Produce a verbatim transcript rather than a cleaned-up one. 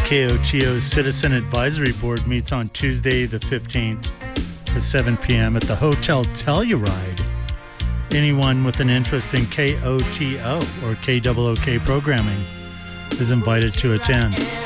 K O T O's Citizen Advisory Board meets on Tuesday the fifteenth at seven p.m. at the Hotel Telluride. Anyone with an interest in K O T O or K O O K programming is invited to attend.